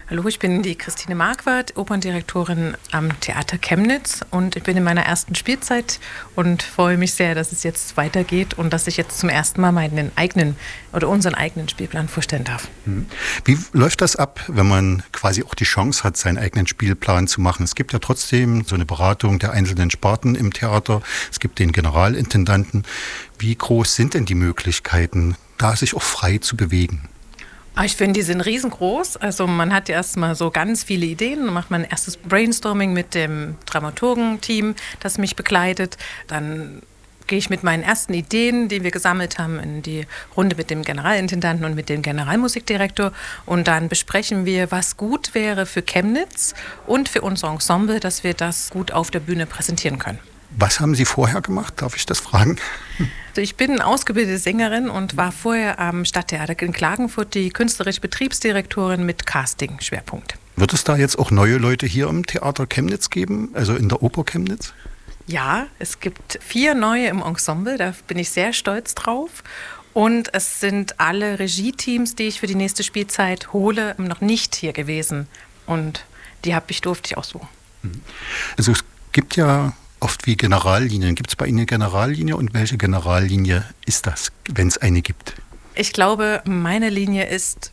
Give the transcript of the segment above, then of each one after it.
Hallo, ich bin die Christine Marquardt, Operndirektorin am Theater Chemnitz und ich bin in meiner ersten Spielzeit und freue mich sehr, dass es jetzt weitergeht und dass ich jetzt zum ersten Mal meinen eigenen oder unseren eigenen Spielplan vorstellen darf. Wie läuft das ab, wenn man quasi auch die Chance hat, seinen eigenen Spielplan zu machen? Es gibt ja trotzdem so eine Beratung der einzelnen Sparten im Theater. Es gibt den Generalintendanten. Wie groß sind denn die Möglichkeiten, da sich auch frei zu bewegen? Ich finde, die sind riesengroß. Also man hat ja erstmal so ganz viele Ideen. Dann macht man ein erstes Brainstorming mit dem Dramaturgenteam, das mich begleitet. Dann gehe ich mit meinen ersten Ideen, die wir gesammelt haben, in die Runde mit dem Generalintendanten und mit dem Generalmusikdirektor. Und dann besprechen wir, was gut wäre für Chemnitz und für unser Ensemble, dass wir das gut auf der Bühne präsentieren können. Was haben Sie vorher gemacht? Darf ich das fragen? Ich bin ausgebildete Sängerin und war vorher am Stadttheater in Klagenfurt die künstlerische Betriebsdirektorin mit Casting-Schwerpunkt. Wird es da jetzt auch neue Leute hier im Theater Chemnitz geben, also in der Oper Chemnitz? Ja, es gibt 4 neue im Ensemble, da bin ich sehr stolz drauf. Und es sind alle Regie-Teams, die ich für die nächste Spielzeit hole, noch nicht hier gewesen. Und durfte ich aussuchen. Also es gibt ja oft wie Generallinien. Gibt es bei Ihnen eine Generallinie und welche Generallinie ist das, wenn es eine gibt? Ich glaube, meine Linie ist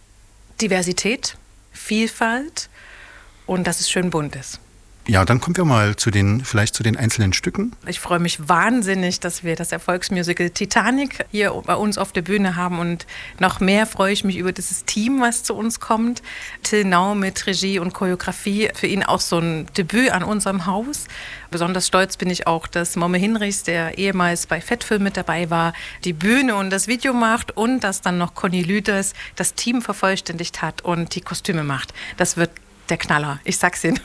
Diversität, Vielfalt und dass es schön bunt ist. Ja, dann kommen wir mal vielleicht zu den einzelnen Stücken. Ich freue mich wahnsinnig, dass wir das Erfolgsmusical Titanic hier bei uns auf der Bühne haben und noch mehr freue ich mich über dieses Team, was zu uns kommt. Till Nau mit Regie und Choreografie, für ihn auch so ein Debüt an unserem Haus. Besonders stolz bin ich auch, dass Momme Hinrichs, der ehemals bei Fettfilm mit dabei war, die Bühne und das Video macht und dass dann noch Conny Lüders das Team vervollständigt hat und die Kostüme macht. Das wird der Knaller, ich sag's Ihnen.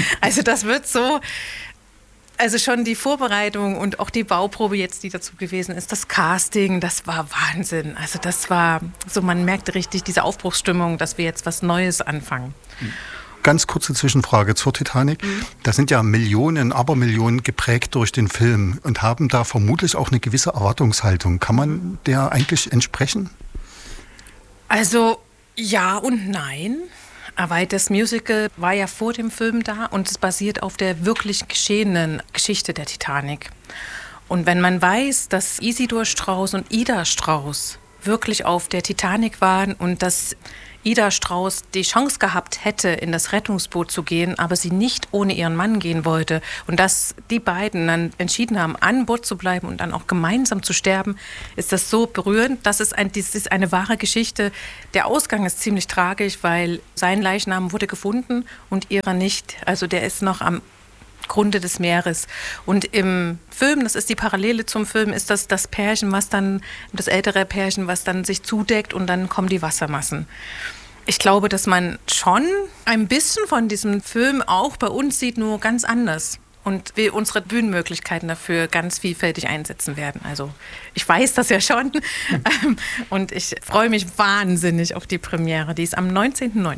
Das wird so, also schon die Vorbereitung und auch die Bauprobe jetzt, die dazu gewesen ist, das Casting, das war Wahnsinn. Also das war so, man merkte richtig diese Aufbruchsstimmung, dass wir jetzt was Neues anfangen. Ganz kurze Zwischenfrage zur Titanic. Da sind ja Millionen, Abermillionen geprägt durch den Film und haben da vermutlich auch eine gewisse Erwartungshaltung. Kann man der eigentlich entsprechen? Also ja und nein. Aber das Musical war ja vor dem Film da und es basiert auf der wirklich geschehenen Geschichte der Titanic. Und wenn man weiß, dass Isidor Strauss und Ida Strauss wirklich auf der Titanic waren und dass Ida Strauss die Chance gehabt hätte, in das Rettungsboot zu gehen, aber sie nicht ohne ihren Mann gehen wollte und dass die beiden dann entschieden haben, an Bord zu bleiben und dann auch gemeinsam zu sterben, ist das so berührend. Das ist eine wahre Geschichte. Der Ausgang ist ziemlich tragisch, weil sein Leichnam wurde gefunden und ihrer nicht. Also der ist noch am Grunde des Meeres. Und im Film, das ist die Parallele zum Film, ist das Pärchen, das ältere Pärchen, was dann sich zudeckt und dann kommen die Wassermassen. Ich glaube, dass man schon ein bisschen von diesem Film auch bei uns sieht, nur ganz anders. Und wir unsere Bühnenmöglichkeiten dafür ganz vielfältig einsetzen werden. Also ich weiß das ja schon. Und ich freue mich wahnsinnig auf die Premiere. Die ist am 19.09.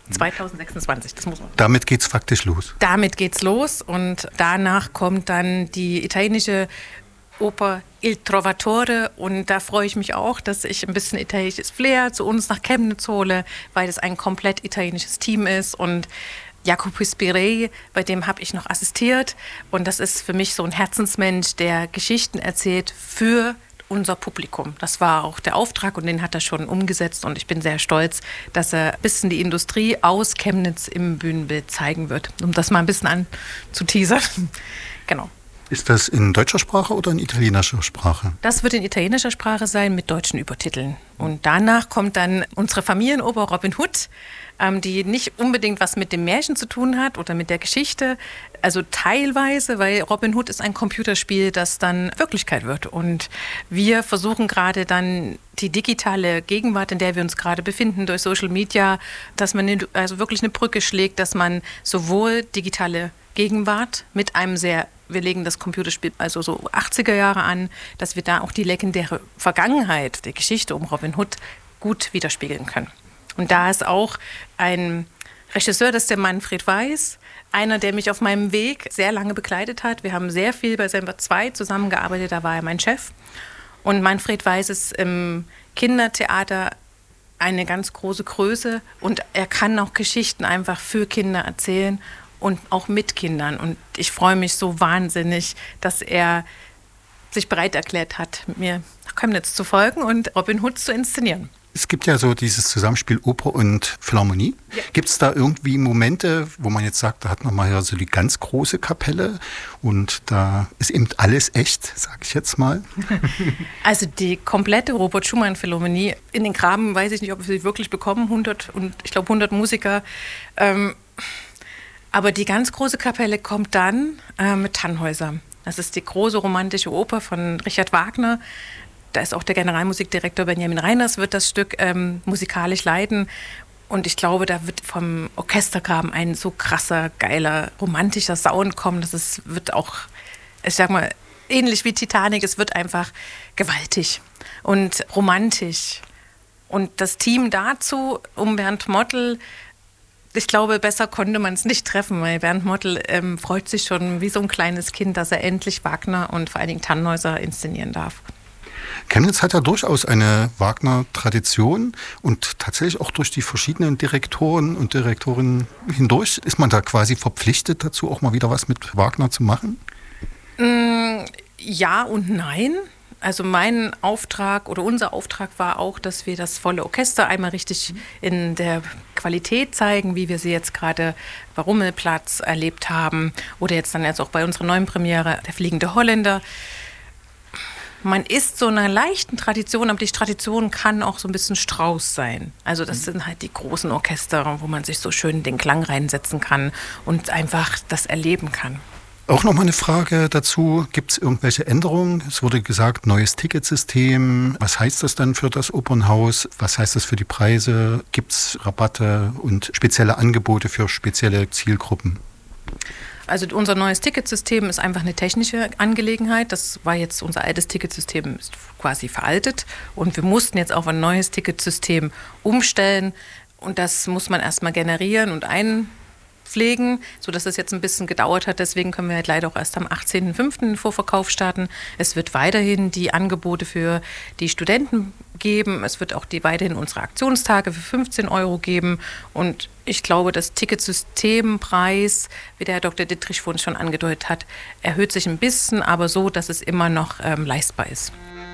2026, das muss man. Damit geht's faktisch los. Damit geht's los und danach kommt dann die italienische Oper Il Trovatore und da freue ich mich auch, dass ich ein bisschen italienisches Flair zu uns nach Chemnitz hole, weil es ein komplett italienisches Team ist und Jacopo Spirei, bei dem habe ich noch assistiert und das ist für mich so ein Herzensmensch, der Geschichten erzählt für unser Publikum. Das war auch der Auftrag und den hat er schon umgesetzt und ich bin sehr stolz, dass er ein bisschen die Industrie aus Chemnitz im Bühnenbild zeigen wird, um das mal ein bisschen anzuteasern. Genau. Ist das in deutscher Sprache oder in italienischer Sprache? Das wird in italienischer Sprache sein mit deutschen Übertiteln. Und danach kommt dann unsere Familienoper Robin Hood, die nicht unbedingt was mit dem Märchen zu tun hat oder mit der Geschichte, also teilweise, weil Robin Hood ist ein Computerspiel, das dann Wirklichkeit wird. Und wir versuchen gerade dann die digitale Gegenwart, in der wir uns gerade befinden, durch Social Media, dass man wirklich eine Brücke schlägt, dass man sowohl digitale Gegenwart mit einem wir legen das Computerspiel also so 80er Jahre an, dass wir da auch die legendäre Vergangenheit der Geschichte um Robin Hood gut widerspiegeln können. Und da ist auch ein Regisseur, das ist der Manfred Weiß, einer, der mich auf meinem Weg sehr lange begleitet hat. Wir haben sehr viel bei Semper 2 zusammengearbeitet, da war er mein Chef. Und Manfred Weiß ist im Kindertheater eine ganz große Größe und er kann auch Geschichten einfach für Kinder erzählen und auch mit Kindern. Und ich freue mich so wahnsinnig, dass er sich bereit erklärt hat, mir nach Chemnitz zu folgen und Robin Hood zu inszenieren. Es gibt ja so dieses Zusammenspiel Oper und Philharmonie. Ja. Gibt es da irgendwie Momente, wo man jetzt sagt, da hat man mal ja so die ganz große Kapelle und da ist eben alles echt, sage ich jetzt mal? Also die komplette Robert Schumann Philharmonie, in den Graben weiß ich nicht, ob wir sie wirklich bekommen, 100 Musiker. Aber die ganz große Kapelle kommt dann mit Tannhäuser. Das ist die große romantische Oper von Richard Wagner. Da ist auch der Generalmusikdirektor Benjamin Reiners, wird das Stück musikalisch leiten. Und ich glaube, da wird vom Orchestergraben ein so krasser, geiler, romantischer Sound kommen. Wird auch, ich sag mal, ähnlich wie Titanic, es wird einfach gewaltig und romantisch. Und das Team dazu um Bernd Mottl, ich glaube, besser konnte man es nicht treffen, weil Bernd Mottl freut sich schon wie so ein kleines Kind, dass er endlich Wagner und vor allen Dingen Tannhäuser inszenieren darf. Chemnitz hat ja durchaus eine Wagner-Tradition und tatsächlich auch durch die verschiedenen Direktoren und Direktorinnen hindurch ist man da quasi verpflichtet dazu, auch mal wieder was mit Wagner zu machen? Ja und nein. Also mein Auftrag oder unser Auftrag war auch, dass wir das volle Orchester einmal richtig in der Qualität zeigen, wie wir sie jetzt gerade bei Rummelplatz erlebt haben oder jetzt auch bei unserer neuen Premiere, der Fliegende Holländer. Man ist so einer leichten Tradition, aber die Tradition kann auch so ein bisschen Strauß sein. Also das sind halt die großen Orchester, wo man sich so schön den Klang reinsetzen kann und einfach das erleben kann. Auch noch mal eine Frage dazu. Gibt es irgendwelche Änderungen? Es wurde gesagt, neues Ticketsystem. Was heißt das dann für das Opernhaus? Was heißt das für die Preise? Gibt es Rabatte und spezielle Angebote für spezielle Zielgruppen? Also unser neues Ticketsystem ist einfach eine technische Angelegenheit. Das war jetzt unser altes Ticketsystem, ist quasi veraltet. Und wir mussten jetzt auf ein neues Ticketsystem umstellen. Und das muss man erstmal generieren und einpflegen, sodass es jetzt ein bisschen gedauert hat. Deswegen können wir halt leider auch erst am 18.05. den Vorverkauf starten. Es wird weiterhin die Angebote für die Studenten geben. Es wird auch weiterhin unsere Aktionstage für 15 € geben. Und ich glaube, das Ticketsystempreis, wie der Herr Dr. Dittrich vorhin schon angedeutet hat, erhöht sich ein bisschen, aber so, dass es immer noch leistbar ist.